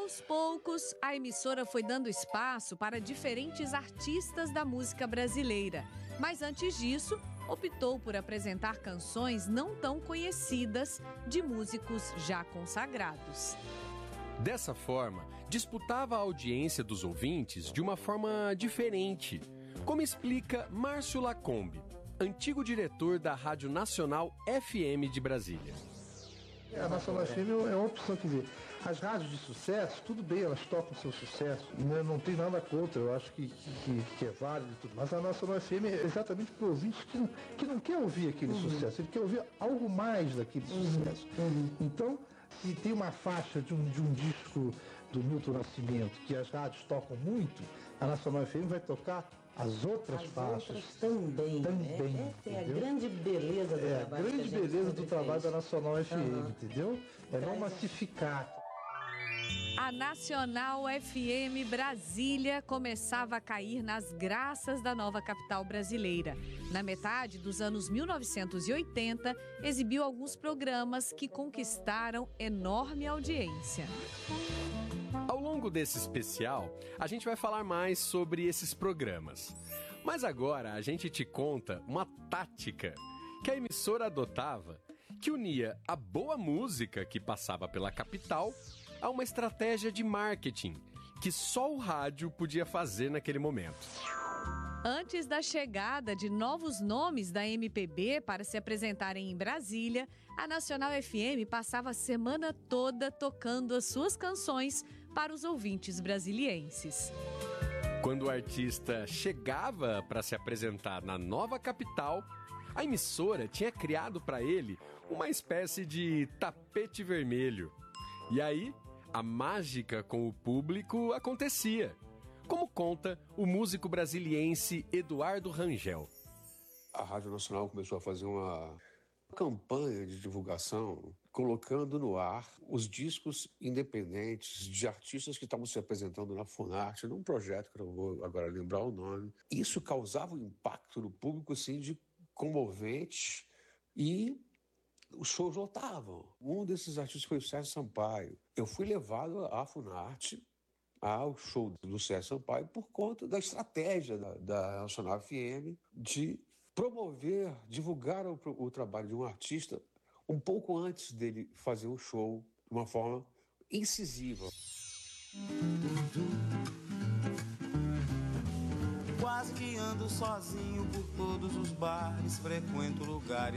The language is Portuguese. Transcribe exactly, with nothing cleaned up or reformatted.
Aos poucos, a emissora foi dando espaço para diferentes artistas da música brasileira. Mas antes disso, optou por apresentar canções não tão conhecidas de músicos já consagrados. Dessa forma, disputava a audiência dos ouvintes de uma forma diferente, como explica Márcio Lacombe, antigo diretor da Rádio Nacional F M de Brasília. A Nacional F M é uma opção, quer dizer, as rádios de sucesso, tudo bem, elas tocam seu sucesso, não, não tem nada contra, eu acho que, que, que é válido e tudo, mas a Nacional F M é exatamente para o ouvinte que não, que não quer ouvir aquele uhum. sucesso, ele quer ouvir algo mais daquele uhum. sucesso. Uhum. Então, se tem uma faixa de um, de um disco do Milton Nascimento que as rádios tocam muito, a Nacional F M vai tocar as outras as faixas outras também. também Né? Essa é a grande beleza do é, trabalho. A grande a beleza do trabalho fez. da Nacional F M, uhum. entendeu? É Traz não massificar. A Nacional F M Brasília começava a cair nas graças da nova capital brasileira. Na metade dos anos mil novecentos e oitenta, exibiu alguns programas que conquistaram enorme audiência. Ao longo desse especial, a gente vai falar mais sobre esses programas. Mas agora a gente te conta uma tática que a emissora adotava que unia a boa música que passava pela capital a uma estratégia de marketing que só o rádio podia fazer naquele momento. Antes da chegada de novos nomes da M P B para se apresentarem em Brasília, a Nacional F M passava a semana toda tocando as suas canções para os ouvintes brasilienses. Quando o artista chegava para se apresentar na nova capital, a emissora tinha criado para ele uma espécie de tapete vermelho. E aí, a mágica com o público acontecia, como conta o músico brasiliense Eduardo Rangel. A Rádio Nacional começou a fazer uma campanha de divulgação, colocando no ar os discos independentes de artistas que estavam se apresentando na Funarte, num projeto que eu não vou agora lembrar o nome. Isso causava um impacto no público assim, de comovente e os shows lotavam. Um desses artistas foi o Sérgio Sampaio. Eu fui levado à Funarte, ao show do Sérgio Sampaio, por conta da estratégia da, da Nacional F M de promover, divulgar o, o trabalho de um artista um pouco antes dele fazer o show, de uma forma incisiva. Quase que ando sozinho por todos os bares, frequento lugares